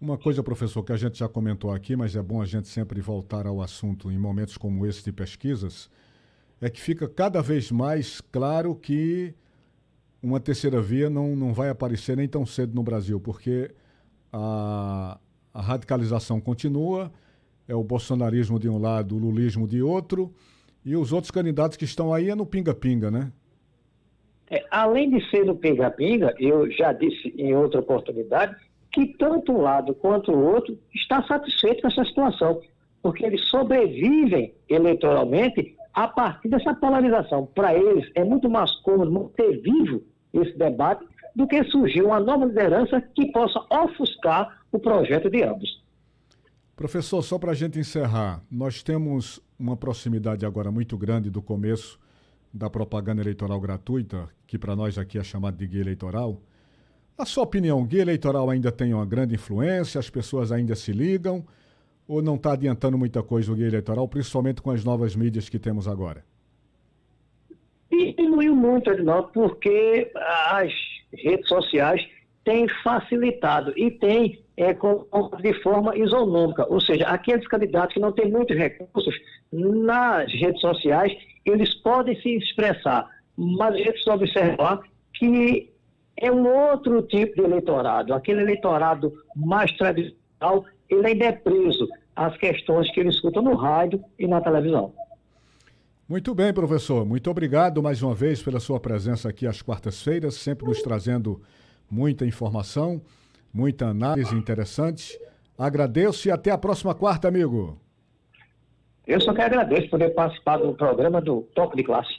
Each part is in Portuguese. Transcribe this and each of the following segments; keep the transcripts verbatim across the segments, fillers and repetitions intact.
Uma coisa, professor, que a gente já comentou aqui, mas é bom a gente sempre voltar ao assunto em momentos como esse de pesquisas, é que fica cada vez mais claro que uma terceira via não, não vai aparecer nem tão cedo no Brasil, porque a, a radicalização continua, é o bolsonarismo de um lado, o lulismo de outro, e os outros candidatos que estão aí é no pinga-pinga, né? É, além de ser no pinga-pinga, eu já disse em outra oportunidade que tanto um lado quanto o outro está satisfeito com essa situação, porque eles sobrevivem eleitoralmente a partir dessa polarização. Para eles é muito mais cômodo manter vivo esse debate do que surgir uma nova liderança que possa ofuscar o projeto de ambos. Professor, só para a gente encerrar, nós temos uma proximidade agora muito grande do começo da propaganda eleitoral gratuita, que para nós aqui é chamado de guia eleitoral. A sua opinião, o guia eleitoral ainda tem uma grande influência, as pessoas ainda se ligam, ou não está adiantando muita coisa o guia eleitoral, principalmente com as novas mídias que temos agora? Diminuiu muito, Edinaldo, porque as redes sociais têm facilitado e têm é, com, de forma isonômica, ou seja, aqueles candidatos que não têm muitos recursos nas redes sociais, eles podem se expressar, mas a gente precisa observar que é um outro tipo de eleitorado, aquele eleitorado mais tradicional, ele ainda é preso às questões que ele escuta no rádio e na televisão. Muito bem, professor. Muito obrigado mais uma vez pela sua presença aqui às quartas-feiras, sempre nos trazendo muita informação, muita análise interessante. Agradeço e até a próxima quarta, amigo. Eu só que agradeço por poder participar do programa do Toque de Classe.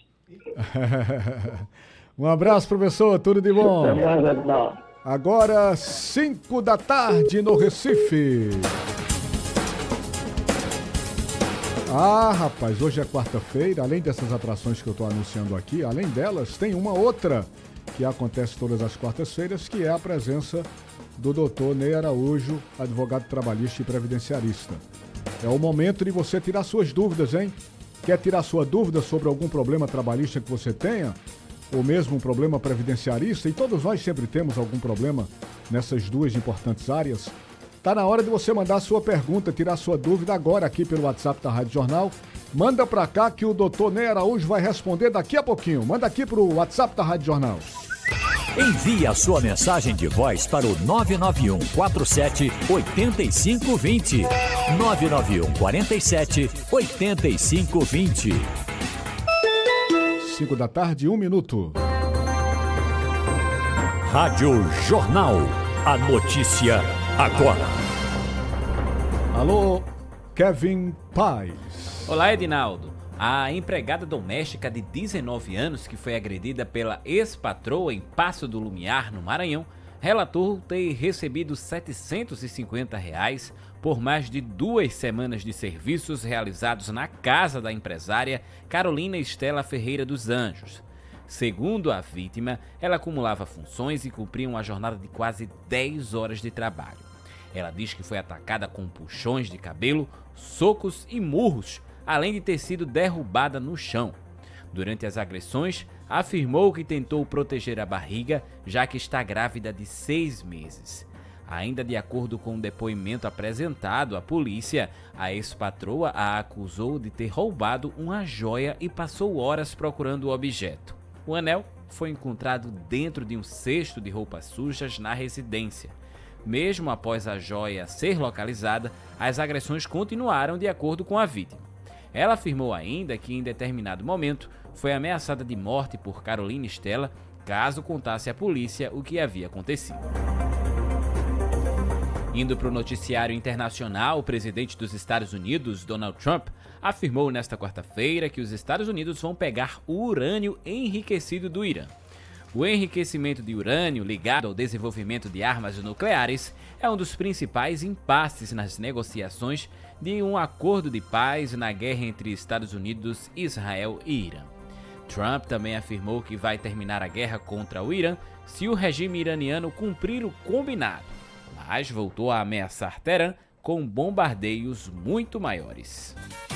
Um abraço, professor. Tudo de bom. Não. Agora, cinco da tarde no Recife. Ah, rapaz, hoje é quarta-feira. Além dessas atrações que eu estou anunciando aqui, além delas, tem uma outra que acontece todas as quartas-feiras, que é a presença do doutor Ney Araújo, advogado trabalhista e previdenciarista. É o momento de você tirar suas dúvidas, hein? Quer tirar sua dúvida sobre algum problema trabalhista que você tenha? Ou mesmo um problema previdenciarista? E todos nós sempre temos algum problema nessas duas importantes áreas. Tá na hora de você mandar a sua pergunta, tirar a sua dúvida agora aqui pelo WhatsApp da Rádio Jornal. Manda pra cá que o doutor Ney Araújo vai responder daqui a pouquinho. Manda aqui pro WhatsApp da Rádio Jornal. Envie a sua mensagem de voz para o nove nove um quatro sete oito cinco dois zero. nove nove um quatro sete oito cinco dois zero. cinco da tarde, um minuto. Rádio Jornal. A notícia agora. Alô, Kevin Paz. Olá, Edinaldo. A empregada doméstica de dezenove anos que foi agredida pela ex-patroa em Passo do Lumiar, no Maranhão, relatou ter recebido setecentos e cinquenta reais por mais de duas semanas de serviços realizados na casa da empresária Carolina Estela Ferreira dos Anjos. Segundo a vítima, ela acumulava funções e cumpria uma jornada de quase dez horas de trabalho. Ela diz que foi atacada com puxões de cabelo, socos e murros, além de ter sido derrubada no chão. Durante as agressões, afirmou que tentou proteger a barriga, já que está grávida de seis meses. Ainda de acordo com o depoimento apresentado à polícia, a ex-patroa a acusou de ter roubado uma joia e passou horas procurando o objeto. O anel foi encontrado dentro de um cesto de roupas sujas na residência. Mesmo após a joia ser localizada, as agressões continuaram de acordo com a vítima. Ela afirmou ainda que em determinado momento foi ameaçada de morte por Carolina Estela caso contasse à polícia o que havia acontecido. Indo para o noticiário internacional, o presidente dos Estados Unidos, Donald Trump, afirmou nesta quarta-feira que os Estados Unidos vão pegar o urânio enriquecido do Irã. O enriquecimento de urânio ligado ao desenvolvimento de armas nucleares é um dos principais impasses nas negociações de um acordo de paz na guerra entre Estados Unidos, Israel e Irã. Trump também afirmou que vai terminar a guerra contra o Irã se o regime iraniano cumprir o combinado, mas voltou a ameaçar Teherã com bombardeios muito maiores.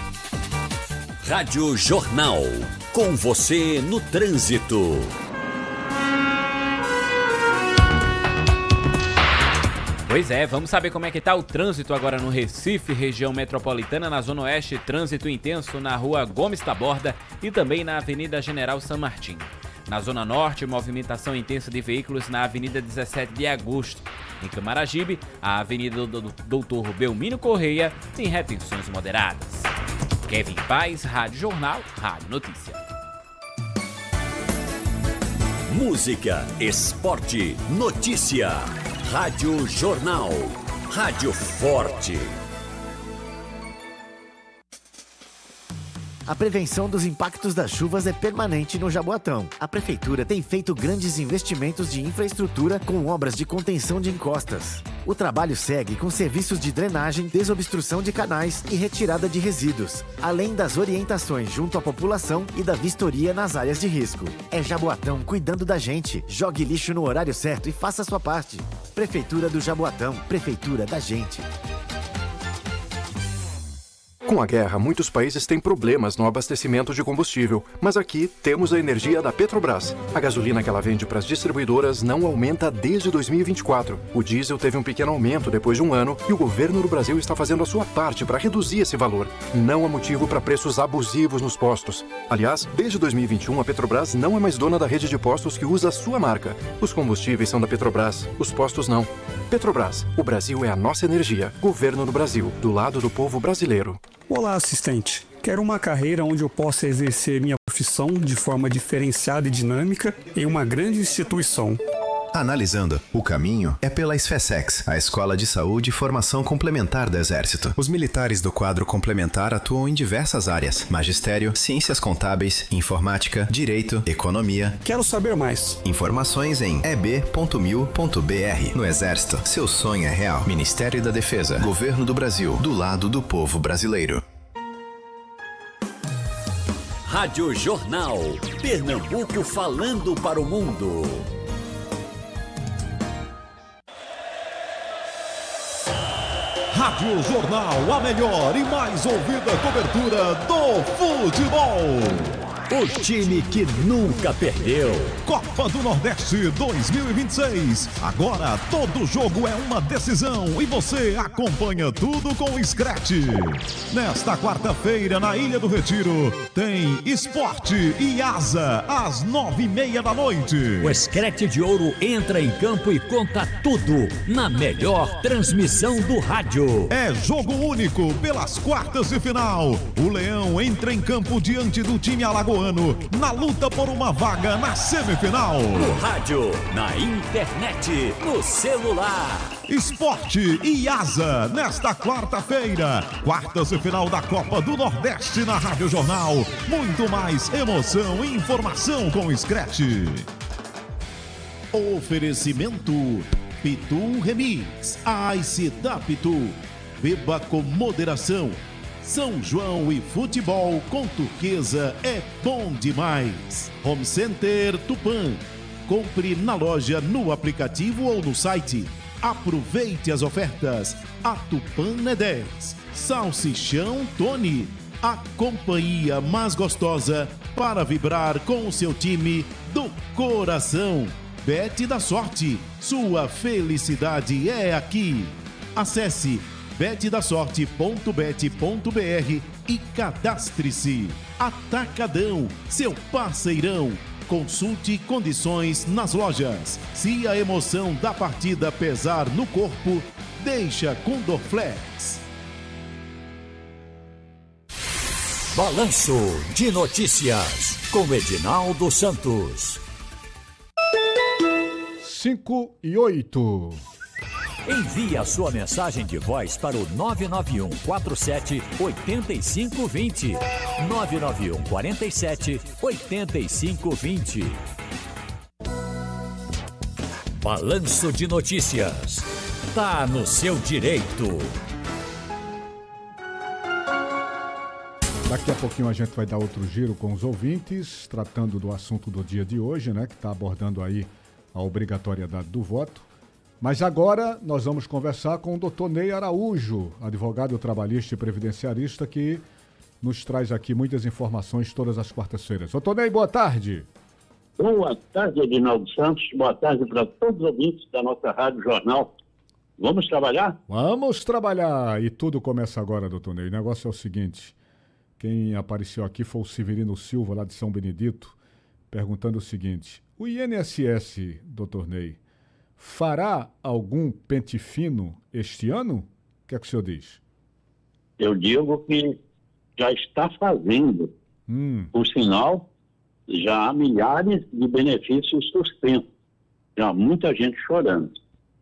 Rádio Jornal. Com você no trânsito. Pois é, vamos saber como é que tá o trânsito agora no Recife, região metropolitana, na Zona Oeste, trânsito intenso na Rua Gomes Taborda e também na Avenida General San Martín. Na Zona Norte, movimentação intensa de veículos na Avenida dezessete de agosto. Em Camaragibe, a Avenida do Doutor Belmino Correia tem retenções moderadas. Kevin Paz, Rádio Jornal, Rádio Notícia. Música, esporte, notícia. Rádio Jornal. Rádio Forte. A prevenção dos impactos das chuvas é permanente no Jaboatão. A Prefeitura tem feito grandes investimentos de infraestrutura com obras de contenção de encostas. O trabalho segue com serviços de drenagem, desobstrução de canais e retirada de resíduos, além das orientações junto à população e da vistoria nas áreas de risco. É Jaboatão cuidando da gente. Jogue lixo no horário certo e faça a sua parte. Prefeitura do Jaboatão. Prefeitura da gente. Com a guerra, muitos países têm problemas no abastecimento de combustível, mas aqui temos a energia da Petrobras. A gasolina que ela vende para as distribuidoras não aumenta desde dois mil e vinte e quatro. O diesel teve um pequeno aumento depois de um ano e o governo do Brasil está fazendo a sua parte para reduzir esse valor. Não há motivo para preços abusivos nos postos. Aliás, desde dois mil e vinte e um, a Petrobras não é mais dona da rede de postos que usa a sua marca. Os combustíveis são da Petrobras, os postos não. Petrobras, o Brasil é a nossa energia. Governo do Brasil, do lado do povo brasileiro. Olá, assistente. Quero uma carreira onde eu possa exercer minha profissão de forma diferenciada e dinâmica em uma grande instituição. Analisando, o caminho é pela SFESEX, a Escola de Saúde e Formação Complementar do Exército. Os militares do quadro complementar atuam em diversas áreas: magistério, ciências contábeis, informática, direito, economia. Quero saber mais. Informações em e b ponto mil ponto b r. No Exército, seu sonho é real. Ministério da Defesa, Governo do Brasil, do lado do povo brasileiro. Rádio Jornal. Pernambuco falando para o mundo. Rádio Jornal, a melhor e mais ouvida cobertura do futebol. O time que nunca perdeu. Copa do Nordeste dois mil e vinte e seis. Agora todo jogo é uma decisão e você acompanha tudo com o Scratch. Nesta quarta-feira, na Ilha do Retiro, tem Esporte e Asa, às nove e meia da noite. O Scratch de Ouro entra em campo e conta tudo na melhor transmissão do rádio. É jogo único pelas quartas de final. O Leão entra em campo diante do time alagoano na luta por uma vaga na semifinal. No rádio, na internet, no celular. Esporte e Asa, nesta quarta-feira. Quartas de final da Copa do Nordeste na Rádio Jornal. Muito mais emoção e informação com o Scratch. Oferecimento Pitu Remix. Ice da Pitu. Beba com moderação. São João e futebol com Turquesa é bom demais. Home Center Tupã. Compre na loja, no aplicativo ou no site. Aproveite as ofertas. A Tupã é dez. Salsichão Tony. A companhia mais gostosa para vibrar com o seu time do coração. Bet da Sorte. Sua felicidade é aqui. Acesse bet da sorte ponto bet ponto b r e cadastre-se. Atacadão, seu parceirão. Consulte condições nas lojas. Se a emoção da partida pesar no corpo, deixa com Dorflex. Balanço de Notícias com Edinaldo Santos. cinco e oito. Envie a sua mensagem de voz para o nove nove um quatro sete oito cinco dois zero. nove nove um quatro sete oito cinco dois zero. Balanço de Notícias. Tá no seu direito. Daqui a pouquinho a gente vai dar outro giro com os ouvintes, tratando do assunto do dia de hoje, né? Que está abordando aí a obrigatoriedade do voto. Mas agora nós vamos conversar com o doutor Ney Araújo, advogado trabalhista e previdenciarista, que nos traz aqui muitas informações todas as quartas-feiras. Doutor Ney, boa tarde. Boa tarde, Edinaldo Santos. Boa tarde para todos os ouvintes da nossa Rádio Jornal. Vamos trabalhar? Vamos trabalhar! E tudo começa agora, doutor Ney. O negócio é o seguinte, quem apareceu aqui foi o Severino Silva, lá de São Benedito, perguntando o seguinte, o I N S S, doutor Ney, fará algum pente fino este ano? O que é que o senhor diz? Eu digo que já está fazendo. Hum. Por sinal, já há milhares de benefícios suspensos. Já há muita gente chorando.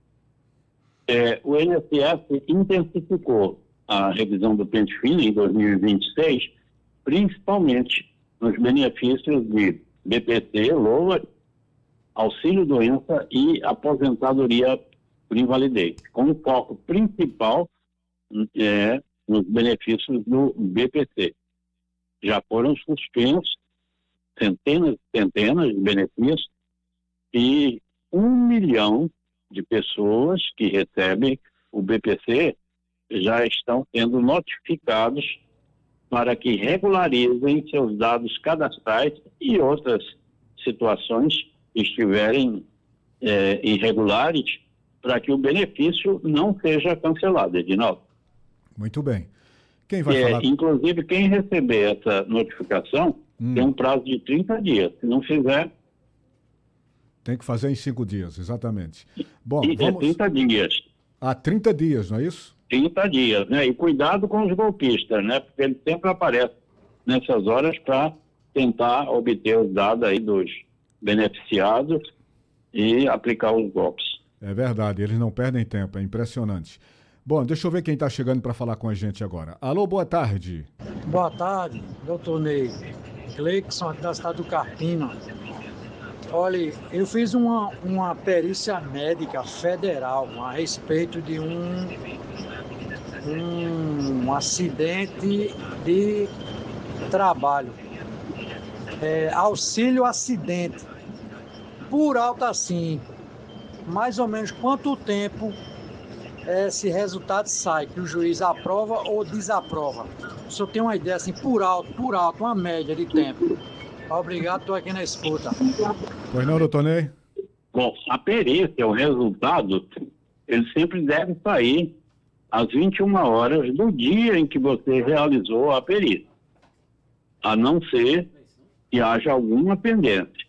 É, o I N S S intensificou a revisão do pente fino em dois mil e vinte e seis, principalmente nos benefícios de B P C, LOA, auxílio-doença e aposentadoria por invalidez, com o foco principal é, nos benefícios do B P C. Já foram suspensos centenas e centenas de benefícios e um milhão de pessoas que recebem o B P C já estão sendo notificados para que regularizem seus dados cadastrais e outras situações que estiverem é, irregulares para que o benefício não seja cancelado, Edinaldo. Muito bem. Quem vai é, falar? Inclusive, quem receber essa notificação hum. tem um prazo de trinta dias. Se não fizer... Tem que fazer em cinco dias, exatamente. Bom, e, vamos... É trinta dias. Há trinta dias, não é isso? trinta dias, né? E cuidado com os golpistas, né? Porque eles sempre aparecem nessas horas para tentar obter os dados aí dos beneficiados e aplicar os golpes. É verdade, eles não perdem tempo, é impressionante. Bom, deixa eu ver quem está chegando para falar com a gente agora. Alô, boa tarde. Boa tarde, doutor Ney. Cleikson, aqui da cidade do Carpina. Olha, eu fiz uma, uma perícia médica federal a respeito de um, um, um acidente de trabalho. É, auxílio acidente. Por alto assim, mais ou menos quanto tempo esse resultado sai, que o juiz aprova ou desaprova? O senhor tem uma ideia assim, por alto, por alto, uma média de tempo? Obrigado, estou aqui na escuta. Pois não, doutor Ney? Bom, a perícia, o resultado, ele sempre deve sair às vinte e uma horas do dia em que você realizou a perícia, a não ser que haja alguma pendência.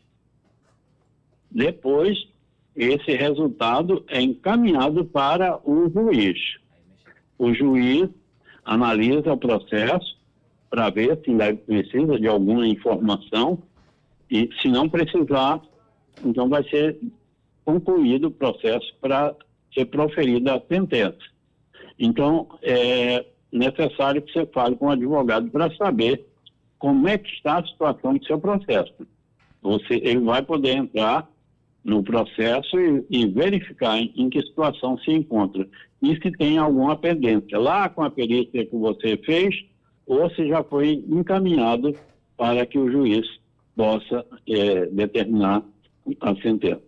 Depois, esse resultado é encaminhado para o juiz. O juiz analisa o processo para ver se ainda precisa de alguma informação e, se não precisar, então vai ser concluído o processo para ser proferida a sentença. Então, é necessário que você fale com o advogado para saber como é que está a situação do seu processo. Você, ele vai poder entrar no processo e, e verificar em, em que situação se encontra e se tem alguma pendência lá com a perícia que você fez ou se já foi encaminhado para que o juiz possa é, determinar a sentença.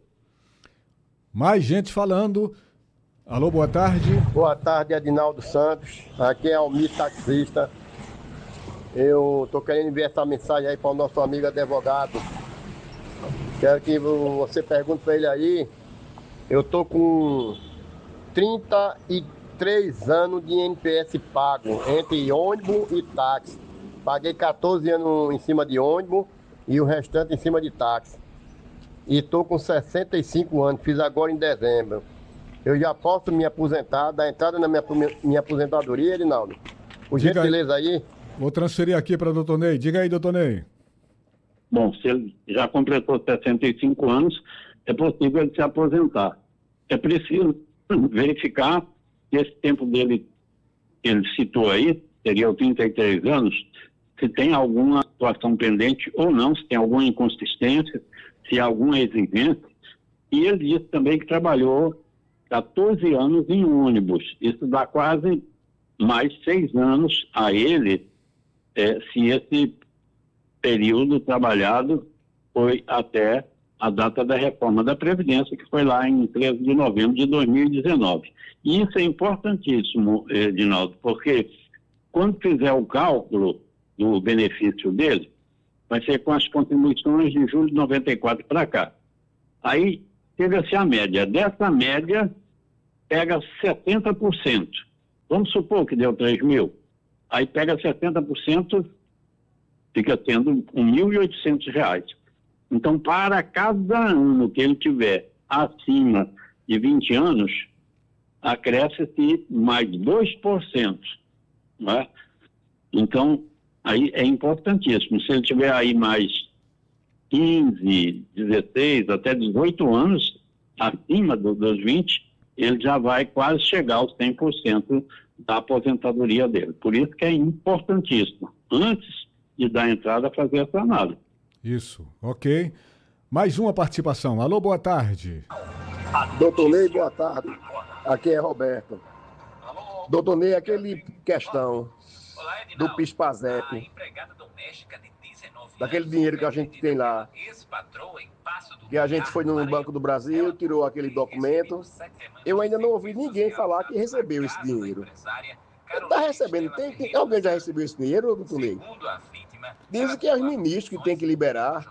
Mais gente falando. Alô, boa tarde. Boa tarde, Adinaldo Santos. Aqui é Almir, taxista. Eu estou querendo enviar essa mensagem aí para o nosso amigo advogado. Quero que você pergunte para ele aí. Eu estou com trinta e três anos de I N P S pago, entre ônibus e táxi. Paguei quatorze anos em cima de ônibus e o restante em cima de táxi. E estou com sessenta e cinco anos, fiz agora em dezembro. Eu já posso me aposentar, dar entrada na minha, minha aposentadoria, Edinaldo? Por gentileza aí. aí. Vou transferir aqui para o doutor Ney. Diga aí, doutor Ney. Bom, se ele já completou sessenta e cinco anos, é possível ele se aposentar. É preciso verificar que esse tempo dele, que ele citou aí, seria trinta e três anos, se tem alguma situação pendente ou não, se tem alguma inconsistência, se há alguma exigência. E ele disse também que trabalhou quatorze anos em ônibus. Isso dá quase mais seis anos a ele, é, se esse período trabalhado foi até a data da reforma da Previdência, que foi lá em treze de novembro de dois mil e dezenove. E isso é importantíssimo, Edinaldo, porque quando fizer o cálculo do benefício dele, vai ser com as contribuições de julho de noventa e quatro para cá. Aí, teve-se a média. Dessa média, pega setenta por cento. Vamos supor que deu três mil. Aí pega setenta por cento, fica tendo mil e oitocentos reais. Então, para cada ano que ele tiver acima de vinte anos, acresce-se mais dois por cento. Né? Então, aí é importantíssimo. Se ele tiver aí mais quinze, dezesseis, até dezoito anos, acima do, dos vinte, ele já vai quase chegar aos cem por cento da aposentadoria dele. Por isso que é importantíssimo, antes de dar entrada, fazer essa análise. Isso, ok. Mais uma participação. Alô, boa tarde. Doutor Ney, boa tarde. Aqui é Roberto. Doutor Ney, aquele questão do PIS-PASEP, daquele dinheiro que a gente tem lá, que a gente foi no Banco do Brasil, tirou aquele documento, eu ainda não ouvi ninguém falar que recebeu esse dinheiro. Está recebendo, tem, tem, alguém já recebeu esse dinheiro, doutor Ney? Dizem que é os ministros que tem que liberar.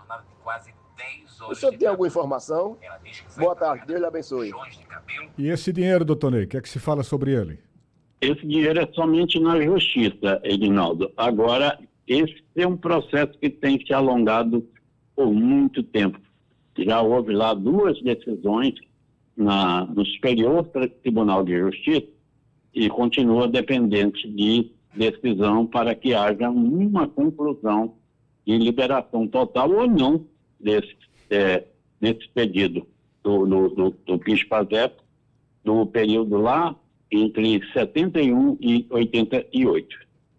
O senhor tem alguma informação? Boa tarde, Deus lhe abençoe. E esse dinheiro, doutor Ney, o que é que se fala sobre ele? Esse dinheiro é somente na justiça, Edinaldo. Agora, esse é um processo que tem se alongado por muito tempo. Já houve lá duas decisões na, no Superior Tribunal de Justiça e continua dependente de decisão para que haja uma conclusão de liberação total ou não desse, é, desse pedido do, do, do, do PIS-PASEP do período lá entre setenta e um e oitenta e oito.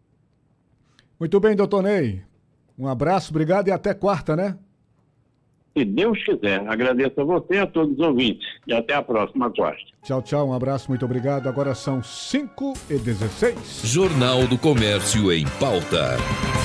Muito bem, doutor Ney. Um abraço, obrigado e até quarta, né? Se Deus quiser. Agradeço a você e a todos os ouvintes. E até a próxima quarta. Tchau, tchau. Um abraço, muito obrigado. Agora são cinco e dezesseis. Jornal do Comércio em pauta.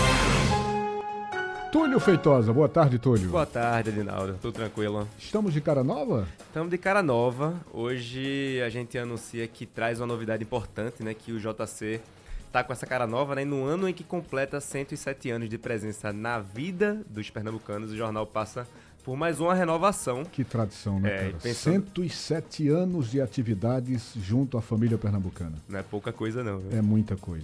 Túlio Feitosa. Boa tarde, Túlio. Boa tarde, Edinaldo. Tudo tranquilo? Estamos de cara nova? Estamos de cara nova. Hoje a gente anuncia que traz uma novidade importante, né? Que o J C está com essa cara nova, né? No ano em que completa cento e sete anos de presença na vida dos pernambucanos, o jornal passa por mais uma renovação. Que tradição, né, é, cara? Pensando... cento e sete anos de atividades junto à família pernambucana. Não é pouca coisa, não. Viu? É muita coisa.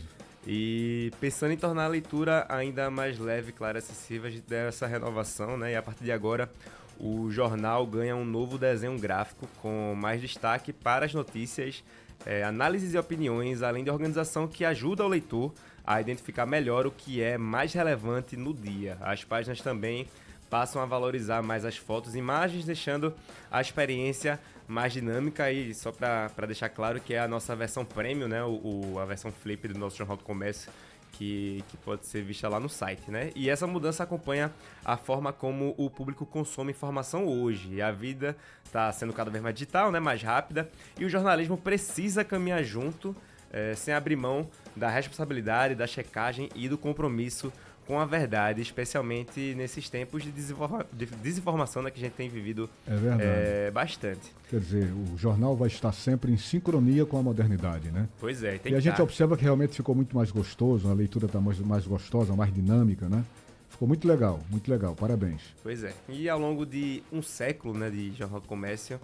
E pensando em tornar a leitura ainda mais leve, clara e acessível, a gente deu essa renovação, né? E a partir de agora, o jornal ganha um novo desenho gráfico com mais destaque para as notícias, é, análises e opiniões, além de organização que ajuda o leitor a identificar melhor o que é mais relevante no dia. As páginas também passam a valorizar mais as fotos e imagens, deixando a experiência mais dinâmica. E só para deixar claro que é a nossa versão premium, né? O, o, a versão flip do nosso Jornal do Comércio, que, que pode ser vista lá no site, né? E essa mudança acompanha a forma como o público consome informação hoje. E a vida está sendo cada vez mais digital, né? Mais rápida, e o jornalismo precisa caminhar junto, é, sem abrir mão da responsabilidade, da checagem e do compromisso com a verdade, especialmente nesses tempos de, desinforma- de desinformação, né, que a gente tem vivido é verdade. É, bastante. Quer dizer, o jornal vai estar sempre em sincronia com a modernidade, né? Pois é. Tem e a que gente tá. observa que realmente ficou muito mais gostoso, a leitura está mais, mais gostosa, mais dinâmica, né? Ficou muito legal, muito legal, parabéns. Pois é. E ao longo de um século, né, de Jornal do Comércio,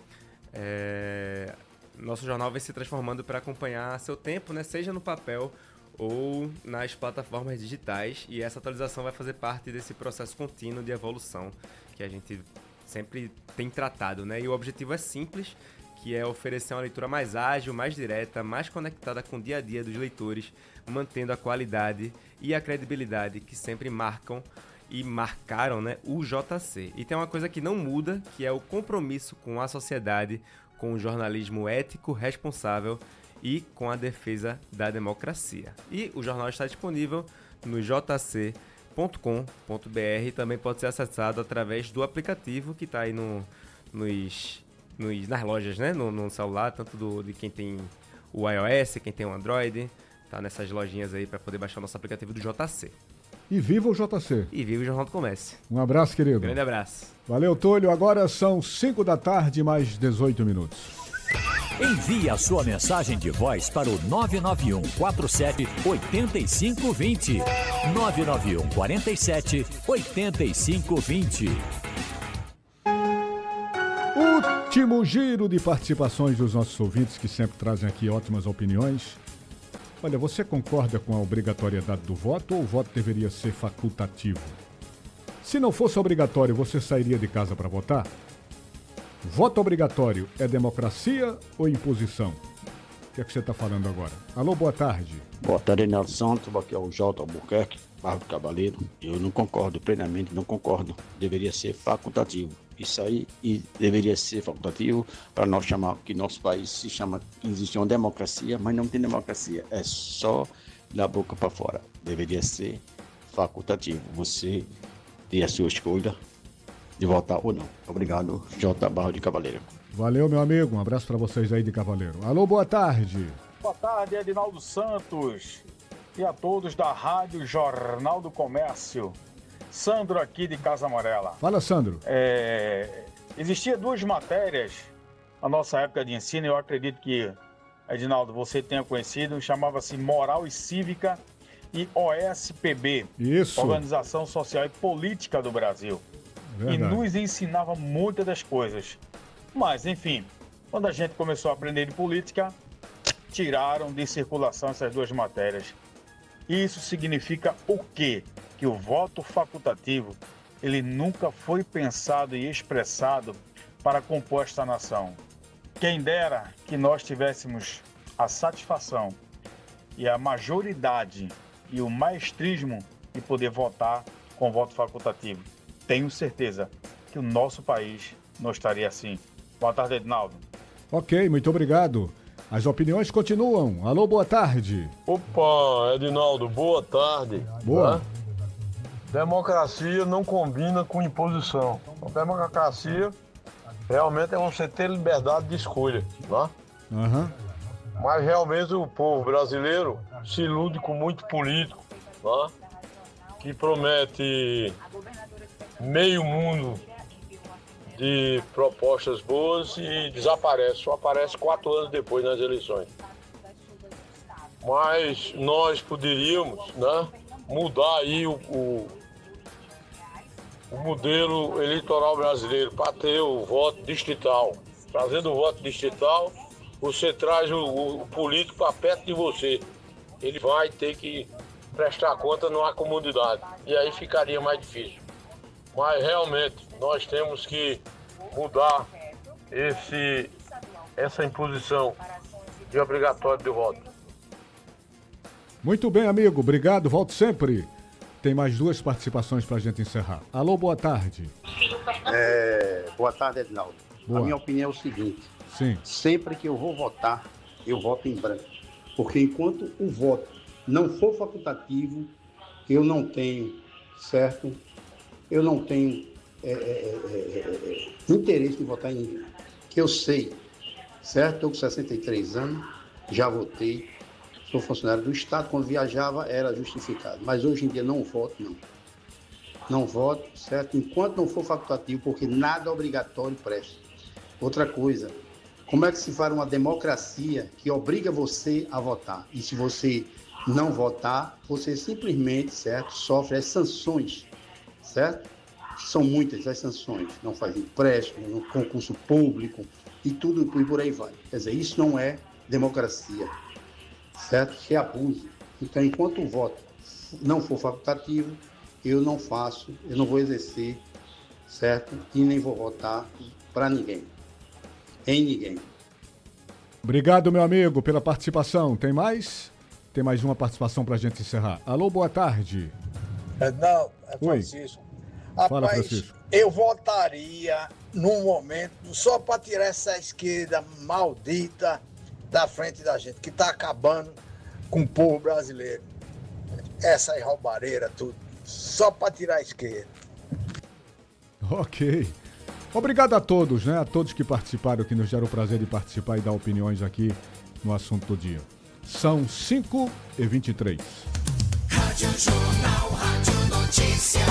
é... nosso jornal vai se transformando para acompanhar seu tempo, né, seja no papel ou nas plataformas digitais, e essa atualização vai fazer parte desse processo contínuo de evolução que a gente sempre tem tratado, né? E o objetivo é simples, que é oferecer uma leitura mais ágil, mais direta, mais conectada com o dia a dia dos leitores, mantendo a qualidade e a credibilidade que sempre marcam e marcaram, né, o J C. E tem uma coisa que não muda, que é o compromisso com a sociedade, com o jornalismo ético, responsável e com a defesa da democracia. E o jornal está disponível no j c ponto com ponto b r, também pode ser acessado através do aplicativo que está aí no, nos, nos, nas lojas, né? no, no celular, tanto do, de quem tem o iOS, quem tem o Android, tá nessas lojinhas aí para poder baixar o nosso aplicativo do J C. E viva o J C. E viva o Jornal do Comércio. Um abraço, querido. Grande abraço. Valeu, Túlio. Agora são cinco da tarde, mais dezoito minutos. Envie a sua mensagem de voz para o nove nove um quatro sete oito cinco dois zero. nove nove um quatro sete oito cinco dois zero. O Último giro de participações dos nossos ouvintes que sempre trazem aqui ótimas opiniões. Olha, você concorda com a obrigatoriedade do voto ou o voto deveria ser facultativo? Se não fosse obrigatório, você sairia de casa para votar? Voto obrigatório é democracia ou imposição? O que é que você está falando agora? Alô, boa tarde. Boa tarde, Reinaldo Santos. Aqui é o J. Albuquerque, Barro do Cavaleiro. Eu não concordo, plenamente não concordo. Deveria ser facultativo. Isso aí e deveria ser facultativo para nós chamar, que nosso país se chama, existe uma democracia, mas não tem democracia. É só da boca para fora. Deveria ser facultativo. Você ter a sua escolha de votar ou não. Obrigado, J. Barro de Cavaleiro. Valeu, meu amigo. Um abraço para vocês aí de Cavaleiro. Alô, boa tarde. Boa tarde, Edinaldo Santos e a todos da Rádio Jornal do Comércio. Sandro aqui de Casa Amarela. Fala, Sandro. É, existia duas matérias na nossa época de ensino, eu acredito que, Edinaldo, você tenha conhecido, chamava-se Moral e Cívica e O S P B. Isso. Organização Social e Política do Brasil. Verdade. E nos ensinava muitas das coisas. Mas, enfim, quando a gente começou a aprender de política, tiraram de circulação essas duas matérias. Isso significa o quê? Que o voto facultativo, ele nunca foi pensado e expressado para compor esta nação. Quem dera que nós tivéssemos a satisfação e a majoridade e o maestrismo de poder votar com voto facultativo. Tenho certeza que o nosso país não estaria assim. Boa tarde, Edinaldo. Ok, muito obrigado. As opiniões continuam. Alô, boa tarde. Opa, Edinaldo, boa tarde. Boa. Tá? Democracia não combina com imposição. A democracia realmente é você ter liberdade de escolha, tá? Uhum. Mas realmente o povo brasileiro se ilude com muito político, tá? Que promete meio mundo de propostas boas e desaparece, só aparece quatro anos depois nas eleições. Mas nós poderíamos, né, mudar aí o, o, o modelo eleitoral brasileiro para ter o voto distrital. Trazendo o voto distrital, você traz o, o político para perto de você. Ele vai ter que prestar conta numa comunidade e aí ficaria mais difícil. Mas realmente nós temos que mudar esse, essa imposição de obrigatório de voto. Muito bem, amigo. Obrigado. Volto sempre. Tem mais duas participações para a gente encerrar. Alô, boa tarde. É, boa tarde, Edinaldo. Boa. A minha opinião é o seguinte. Sim. Sempre que eu vou votar, eu voto em branco. Porque enquanto o voto não for facultativo, eu não tenho, certo? Eu não tenho é, é, é, é, interesse em votar em ninguém. Que eu sei, certo? Estou com sessenta e três anos, já votei, sou funcionário do Estado, quando viajava era justificado. Mas hoje em dia não voto, não. Não voto, certo? Enquanto não for facultativo, porque nada obrigatório presta. Outra coisa, como é que se faz uma democracia que obriga você a votar? E se você não votar, você simplesmente, certo, sofre as sanções, certo? São muitas as sanções, não faz empréstimo, no concurso público e tudo e por aí vai. Quer dizer, isso não é democracia, certo? Se abusa. Então, enquanto o voto não for facultativo, eu não faço, eu não vou exercer, certo? E nem vou votar para ninguém, em ninguém. Obrigado, meu amigo, pela participação. Tem mais? Tem mais uma participação para a gente encerrar. Alô, boa tarde. Não, é Francisco. Oi. Fala, Rapaz, Francisco. Eu votaria num momento só para tirar essa esquerda maldita da frente da gente, que está acabando com o povo brasileiro. Essa aí roubareira, tudo. Só para tirar a esquerda. Ok. Obrigado a todos, né? A todos que participaram, que nos deram o prazer de participar e dar opiniões aqui no assunto do dia. São cinco e vinte e três. Rádio Jornal, Rádio Notícia.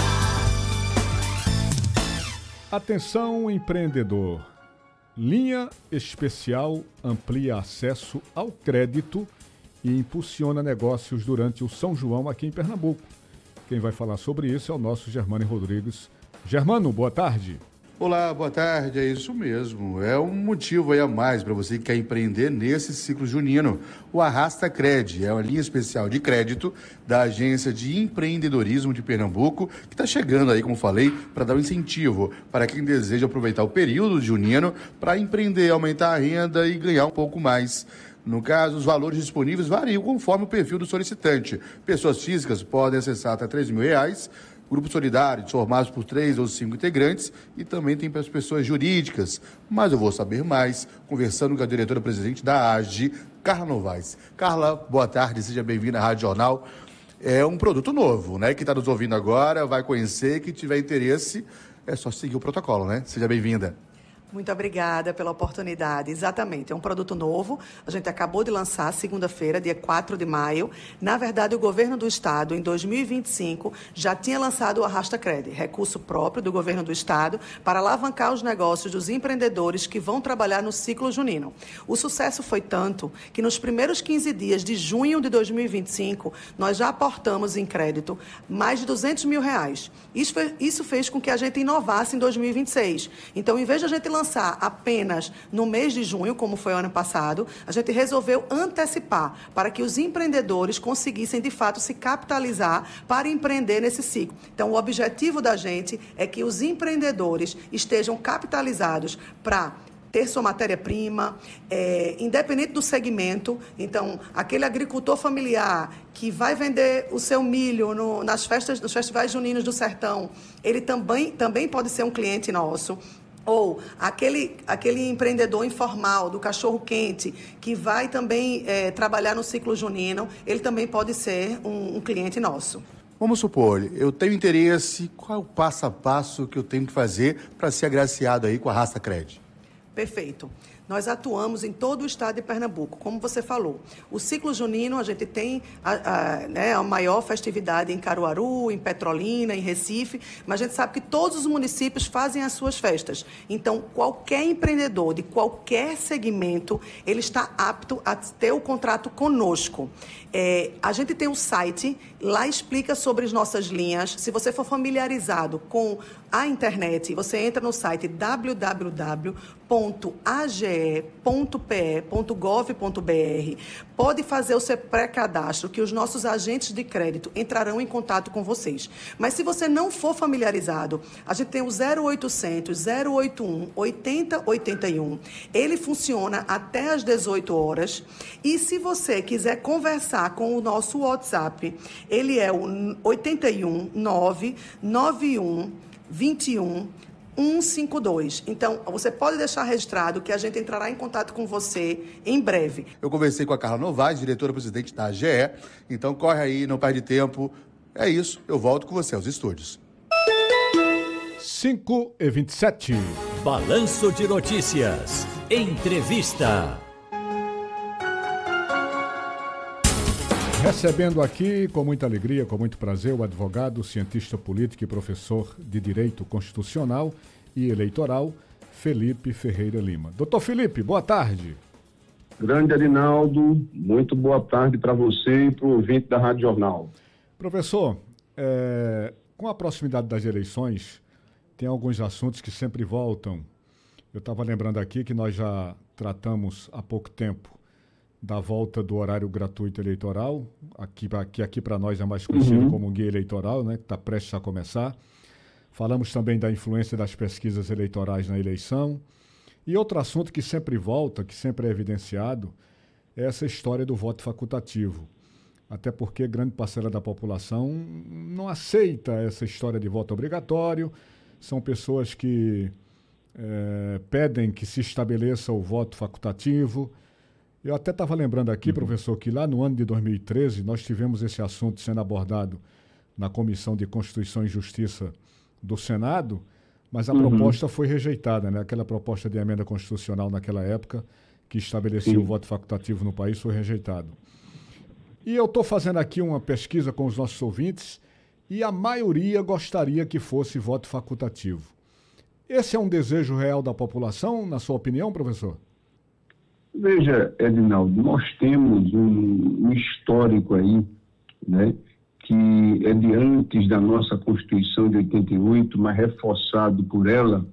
Atenção, empreendedor. Linha Especial amplia acesso ao crédito e impulsiona negócios durante o São João aqui em Pernambuco. Quem vai falar sobre isso é o nosso Germano Rodrigues. Germano, boa tarde. Olá, boa tarde, é isso mesmo. É um motivo aí a mais para você que quer empreender nesse ciclo junino. O Arrasta Cred é uma linha especial de crédito da Agência de Empreendedorismo de Pernambuco, que está chegando aí, como falei, para dar um incentivo para quem deseja aproveitar o período junino para empreender, aumentar a renda e ganhar um pouco mais. No caso, os valores disponíveis variam conforme o perfil do solicitante. Pessoas físicas podem acessar até três mil reais, grupos solidários formados por três ou cinco integrantes e também tem para as pessoas jurídicas. Mas eu vou saber mais conversando com a diretora-presidente da A G E, Carla Novaes. Carla, boa tarde, seja bem-vinda à Rádio Jornal. É um produto novo, né? Quem está nos ouvindo agora vai conhecer, que tiver interesse, é só seguir o protocolo, né? Seja bem-vinda. Muito obrigada pela oportunidade. Exatamente, é um produto novo. A gente acabou de lançar segunda-feira, dia quatro de maio. Na verdade, o governo do estado, em dois mil e vinte e cinco, já tinha lançado o Arrasta Cred, recurso próprio do governo do estado para alavancar os negócios dos empreendedores que vão trabalhar no ciclo junino. O sucesso foi tanto que nos primeiros quinze dias de junho de dois mil e vinte e cinco, nós já aportamos em crédito mais de duzentos mil reais. Isso, foi, isso fez com que a gente inovasse em dois mil e vinte e seis. Então, em vez de a gente lançar apenas no mês de junho, como foi o ano passado, a gente resolveu antecipar para que os empreendedores conseguissem, de fato, se capitalizar para empreender nesse ciclo. Então, o objetivo da gente é que os empreendedores estejam capitalizados para ter sua matéria-prima, é, independente do segmento. Então, aquele agricultor familiar que vai vender o seu milho no, nas festas, nos festivais juninos do sertão, ele também, também pode ser um cliente nosso. Ou aquele, aquele empreendedor informal do cachorro-quente que vai também é, trabalhar no ciclo junino, ele também pode ser um, um cliente nosso. Vamos supor, eu tenho interesse, qual é o passo a passo que eu tenho que fazer para ser agraciado aí com a Arrasta Cred? Perfeito. Nós atuamos em todo o estado de Pernambuco, como você falou. O ciclo junino, a gente tem a, a, né, a maior festividade em Caruaru, em Petrolina, em Recife, mas a gente sabe que todos os municípios fazem as suas festas. Então, qualquer empreendedor de qualquer segmento, ele está apto a ter o contrato conosco. É, a gente tem um site, lá explica sobre as nossas linhas. Se você for familiarizado com a internet, você entra no site w w w ponto a g e ponto p e ponto gov ponto b r. Pode fazer o seu pré-cadastro, que os nossos agentes de crédito entrarão em contato com vocês. Mas se você não for familiarizado, a gente tem o zero oitocentos, zero oitenta e um, oitenta oitenta e um. Ele funciona até às dezoito horas. E se você quiser conversar com o nosso WhatsApp, ele é o oito um nove nove um dois um um cinco dois. Então, você pode deixar registrado que a gente entrará em contato com você em breve. Eu conversei com a Carla Novaes, diretora-presidente da A G E. Então, corre aí, não perde tempo. É isso, eu volto com você aos estúdios. cinco e vinte e sete. Balanço de Notícias. Entrevista. Recebendo aqui, com muita alegria, com muito prazer, o advogado, cientista político e professor de Direito Constitucional e Eleitoral, Felipe Ferreira Lima. Doutor Felipe, boa tarde. Grande Adinaldo, muito boa tarde para você e para o ouvinte da Rádio Jornal. Professor, é, com a proximidade das eleições, tem alguns assuntos que sempre voltam. Eu estava lembrando aqui que nós já tratamos há pouco tempo da volta do horário gratuito eleitoral, aqui, aqui, aqui para nós é mais conhecido uhum. como guia eleitoral, né, que está prestes a começar. Falamos também da influência das pesquisas eleitorais na eleição. E outro assunto que sempre volta, que sempre é evidenciado, é essa história do voto facultativo. Até porque grande parcela da população não aceita essa história de voto obrigatório. São pessoas que é, pedem que se estabeleça o voto facultativo. Eu até estava lembrando aqui, uhum. professor, que lá no ano de dois mil e treze nós tivemos esse assunto sendo abordado na Comissão de Constituição e Justiça do Senado, mas a uhum. proposta foi rejeitada, né? Aquela proposta de emenda constitucional naquela época que estabelecia Sim. o voto facultativo no país foi rejeitado. E eu estou fazendo aqui uma pesquisa com os nossos ouvintes e a maioria gostaria que fosse voto facultativo. Esse é um desejo real da população, na sua opinião, professor? Veja, Edinaldo, nós temos um, um histórico aí, né, que é de antes da nossa Constituição de oitenta e oito, mas reforçado por ela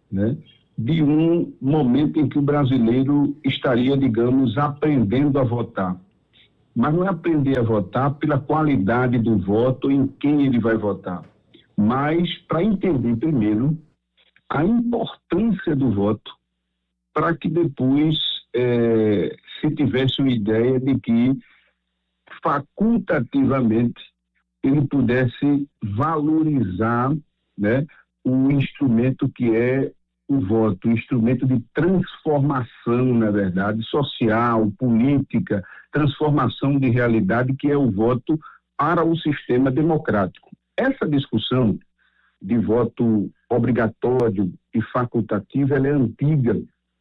né, de um momento em que o brasileiro estaria, digamos, aprendendo a votar. Mas não é aprender a votar pela qualidade do voto, em quem ele vai votar, mas para entender primeiro a importância do voto, para que depois eh, se tivesse uma ideia de que facultativamente ele pudesse valorizar, né, o instrumento que é o voto, um instrumento de transformação, na verdade, social, política, transformação de realidade, que é o voto para o sistema democrático. Essa discussão de voto obrigatório e facultativo, ela é antiga,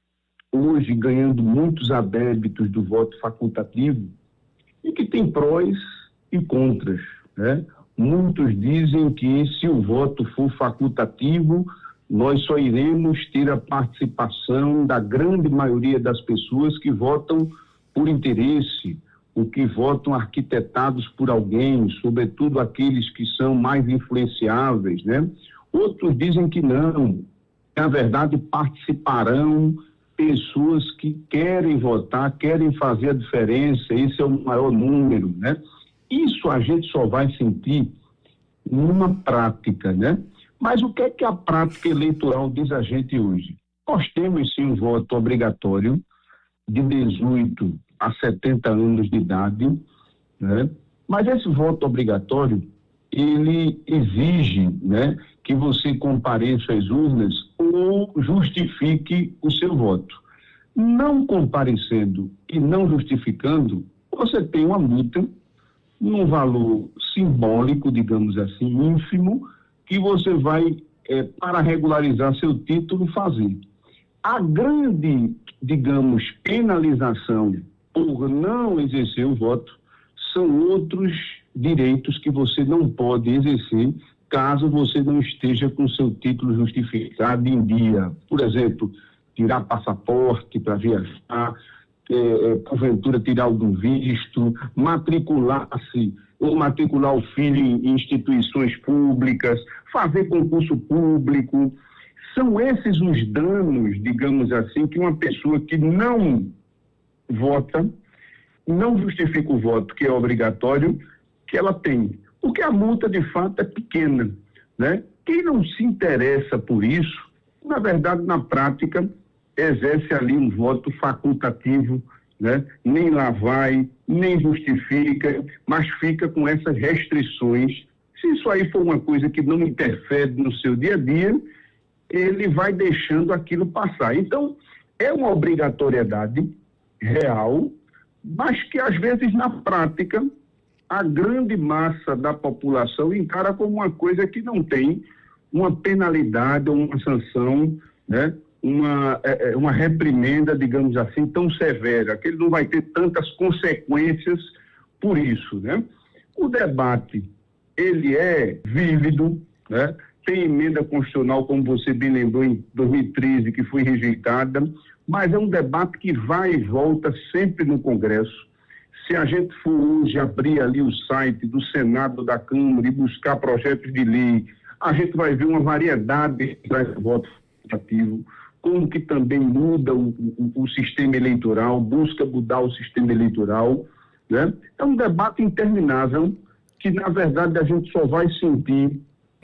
hoje ganhando muitos adébitos do voto facultativo, e que tem prós e contras, né? Muitos dizem que se o voto for facultativo, nós só iremos ter a participação da grande maioria das pessoas que votam por interesse, ou que votam arquitetados por alguém, sobretudo aqueles que são mais influenciáveis, né? Outros dizem que não, na verdade participarão pessoas que querem votar, querem fazer a diferença, esse é o maior número, né? Isso a gente só vai sentir numa prática, né? Mas o que é que a prática eleitoral diz a gente hoje? Nós temos sim um voto obrigatório de dezoito a setenta anos de idade, né? Mas esse voto obrigatório, ele exige, né, que você compareça às urnas ou justifique o seu voto. Não comparecendo e não justificando, você tem uma multa num valor simbólico, digamos assim, ínfimo, que você vai, é, para regularizar seu título, fazer. A grande, digamos, penalização por não exercer o voto são outros direitos que você não pode exercer caso você não esteja com seu título justificado em dia. Por exemplo, tirar passaporte para viajar, é, é, porventura tirar algum visto, matricular-se ou matricular o filho em instituições públicas, fazer concurso público. São esses os danos, digamos assim, que uma pessoa que não vota, não justifica o voto, que é obrigatório, que ela tem. Porque a multa, de fato, é pequena, né? Quem não se interessa por isso, na verdade, na prática, exerce ali um voto facultativo, né? Nem lá vai, nem justifica, mas fica com essas restrições. Se isso aí for uma coisa que não interfere no seu dia a dia, ele vai deixando aquilo passar. Então, é uma obrigatoriedade real, mas que às vezes na prática a grande massa da população encara como uma coisa que não tem uma penalidade ou uma sanção, né? uma, é, uma reprimenda, digamos assim, tão severa, que ele não vai ter tantas consequências por isso, né? O debate, ele é vívido, né? Tem emenda constitucional, como você bem lembrou, em dois mil e treze, que foi rejeitada, mas é um debate que vai e volta sempre no Congresso. Se a gente for hoje abrir ali o site do Senado, da Câmara e buscar projetos de lei, a gente vai ver uma variedade de voto ativo, como que também muda o, o, o sistema eleitoral, busca mudar o sistema eleitoral, né? É um debate interminável que, na verdade, a gente só vai sentir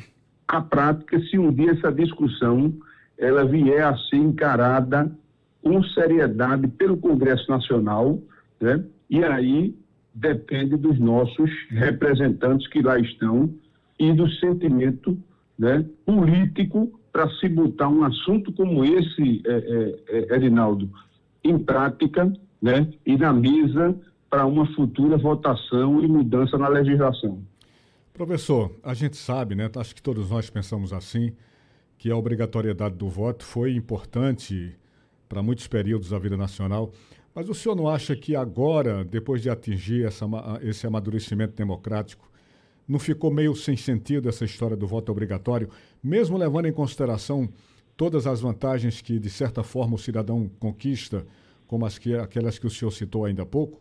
a prática se um dia essa discussão ela vier a ser encarada com seriedade pelo Congresso Nacional, né? E aí depende dos nossos representantes que lá estão e do sentimento, né, político para se botar um assunto como esse, é, é, Erinaldo, em prática, né, e na mesa para uma futura votação e mudança na legislação. Professor, a gente sabe, né, acho que todos nós pensamos assim, que a obrigatoriedade do voto foi importante para muitos períodos da vida nacional, mas o senhor não acha que agora, depois de atingir essa, esse amadurecimento democrático, não ficou meio sem sentido essa história do voto obrigatório, mesmo levando em consideração todas as vantagens que, de certa forma, o cidadão conquista, como as que, aquelas que o senhor citou ainda há pouco?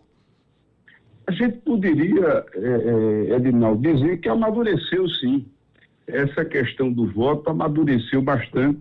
A gente poderia, é, é, Edinaldo, dizer que amadureceu sim. Essa questão do voto amadureceu bastante.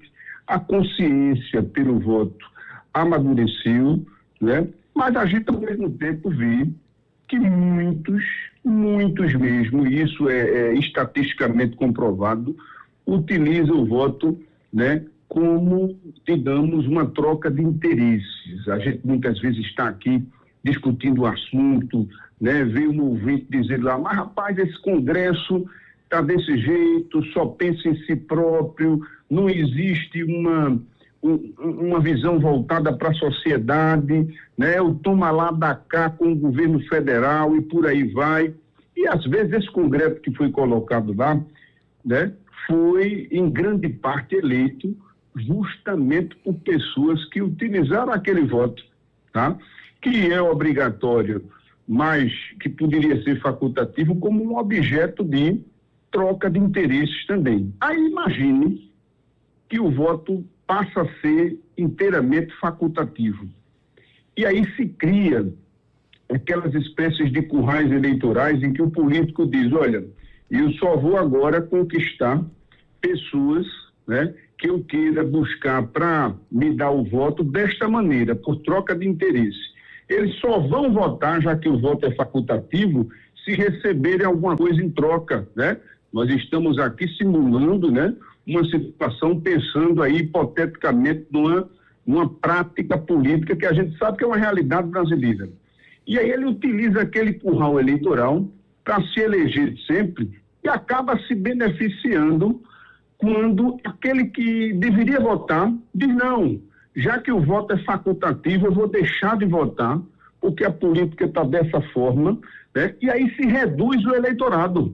a consciência pelo voto amadureceu, né? Mas a gente, ao mesmo tempo, vê que muitos, muitos mesmo, e isso é, é estatisticamente comprovado, utilizam o voto, né, como, digamos, uma troca de interesses. A gente muitas vezes está aqui discutindo o assunto, né, vê um ouvinte dizer lá, mas rapaz, esse Congresso está desse jeito, só pensa em si próprio, não existe uma, um, uma visão voltada para a sociedade, né, o toma lá da cá com o governo federal e por aí vai. E às vezes esse Congresso que foi colocado lá, né, foi em grande parte eleito justamente por pessoas que utilizaram aquele voto, tá? Que é obrigatório, mas que poderia ser facultativo como um objeto de troca de interesses também. Aí imagine que o voto passa a ser inteiramente facultativo. E aí se cria aquelas espécies de currais eleitorais em que o político diz, olha, eu só vou agora conquistar pessoas, né, que eu queira buscar para me dar o voto desta maneira, por troca de interesse. Eles só vão votar, já que o voto é facultativo, se receberem alguma coisa em troca, né? Nós estamos aqui simulando, né, uma situação, pensando aí hipoteticamente numa, numa prática política que a gente sabe que é uma realidade brasileira. E aí ele utiliza aquele curral eleitoral para se eleger sempre e acaba se beneficiando quando aquele que deveria votar diz não, já que o voto é facultativo, eu vou deixar de votar, porque a política está dessa forma, né? E aí se reduz o eleitorado.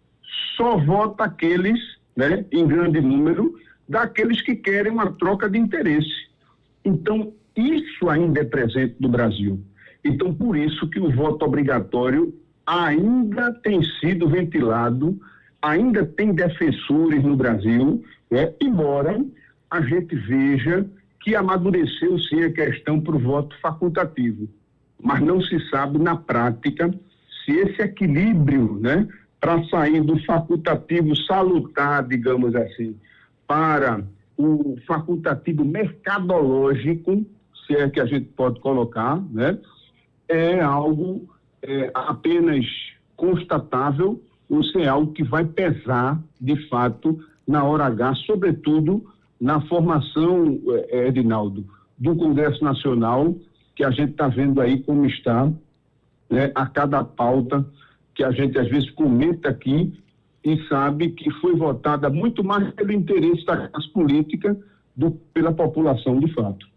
Só vota aqueles, né, em grande número, daqueles que querem uma troca de interesse. Então, isso ainda é presente no Brasil. Então, por isso que o voto obrigatório ainda tem sido ventilado, ainda tem defensores no Brasil, né? Embora a gente veja que amadureceu sim a questão para o voto facultativo. Mas não se sabe na prática se esse equilíbrio, né, para sair do facultativo salutar, digamos assim, para o facultativo mercadológico, se é que a gente pode colocar, né, é algo é, apenas constatável, ou se é algo que vai pesar, de fato, na hora H, sobretudo na formação, é, Edinaldo, do Congresso Nacional, que a gente está vendo aí como está, né, a cada pauta que a gente às vezes comenta aqui e sabe que foi votada muito mais pelo interesse da classe política do que pela população de fato.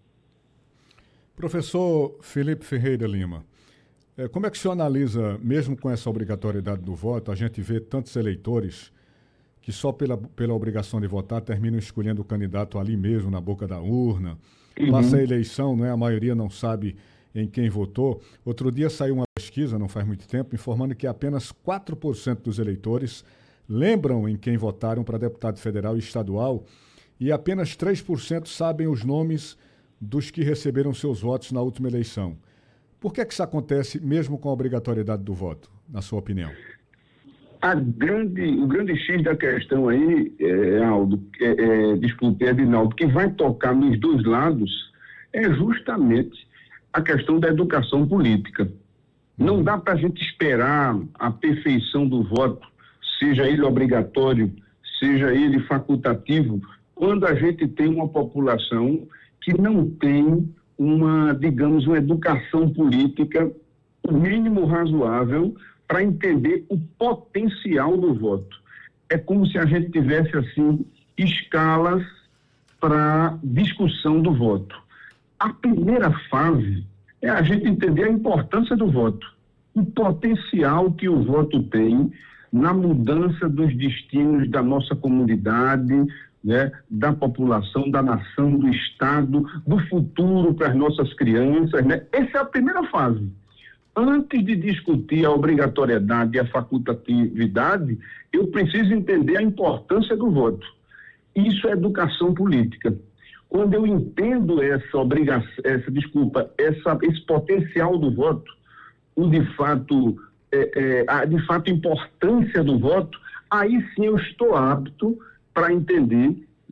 Professor Felipe Ferreira Lima, é, como é que o senhor analisa, mesmo com essa obrigatoriedade do voto, a gente vê tantos eleitores que só pela, pela obrigação de votar terminam escolhendo o candidato ali mesmo, na boca da urna, uhum. Passa a eleição, não é? A maioria não sabe em quem votou. Outro dia saiu uma pesquisa, não faz muito tempo, informando que apenas quatro por cento dos eleitores lembram em quem votaram para deputado federal e estadual e apenas três por cento sabem os nomes dos que receberam seus votos na última eleição. Por que é que isso acontece mesmo com a obrigatoriedade do voto, na sua opinião? A grande, o grande X da questão aí, é, Aldo, é, é, desculpe, Edinaldo, que vai tocar nos dois lados é justamente a questão da educação política. Não dá para a gente esperar a perfeição do voto, seja ele obrigatório, seja ele facultativo, quando a gente tem uma população que não tem uma, digamos, uma educação política, o mínimo razoável, para entender o potencial do voto. É como se a gente tivesse, assim, escalas para discussão do voto. A primeira fase é a gente entender a importância do voto, o potencial que o voto tem na mudança dos destinos da nossa comunidade, né, da população, da nação, do Estado, do futuro para as nossas crianças, né? Essa é a primeira fase. Antes de discutir a obrigatoriedade e a facultatividade, eu preciso entender a importância do voto. Isso é educação política. Quando eu entendo essa obrigação, essa, desculpa, essa, esse potencial do voto, o de fato, é, é, a de fato importância do voto, aí sim eu estou apto para entender, né,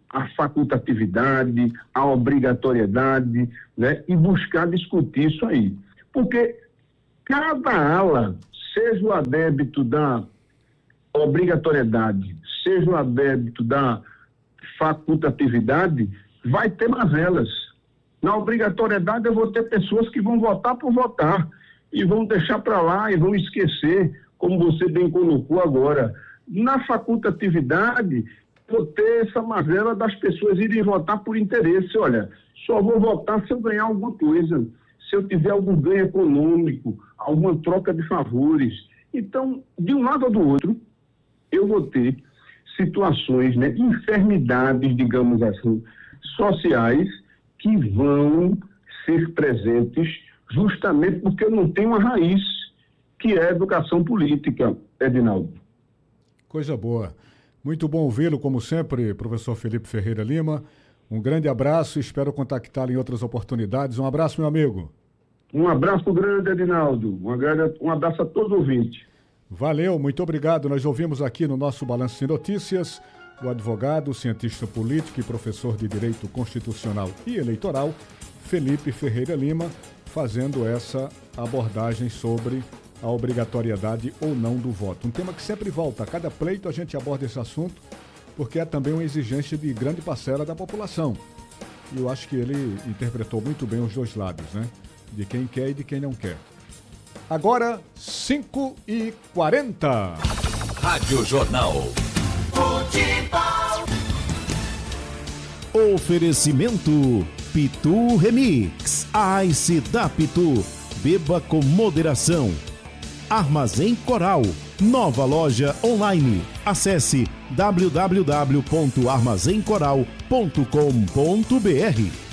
a facultatividade, a obrigatoriedade, né? E buscar discutir isso aí. Porque cada ala, seja o adébito da obrigatoriedade, seja o adébito da facultatividade, vai ter mazelas. Na obrigatoriedade eu vou ter pessoas que vão votar por votar e vão deixar para lá e vão esquecer, como você bem colocou agora. Na facultatividade, vou ter essa mazela das pessoas irem votar por interesse. Olha, só vou votar se eu ganhar alguma coisa, se eu tiver algum ganho econômico, alguma troca de favores. Então, de um lado ou do outro, eu vou ter situações, né, enfermidades, digamos assim, sociais, que vão ser presentes justamente porque eu não tenho uma raiz, que é a educação política, Edinaldo. Coisa boa. Muito bom ouvi-lo, como sempre, professor Felipe Ferreira Lima. Um grande abraço e espero contactá-lo em outras oportunidades. Um abraço, meu amigo. Um abraço grande, Edinaldo. Um, grande, um abraço a todos os ouvintes. Valeu, muito obrigado. Nós ouvimos aqui no nosso Balanço de Notícias o advogado, cientista político e professor de Direito Constitucional e Eleitoral, Felipe Ferreira Lima, fazendo essa abordagem sobre a obrigatoriedade ou não do voto. Um tema que sempre volta. A cada pleito a gente aborda esse assunto, porque é também uma exigência de grande parcela da população. E eu acho que ele interpretou muito bem os dois lados, né? De quem quer e de quem não quer. Agora, cinco e quarenta. Rádio Jornal. Futebol. Oferecimento Pitu Remix. Ice da Pitu. Beba com moderação. Armazém Coral. Nova loja online. Acesse w w w ponto armazém coral ponto com ponto b r.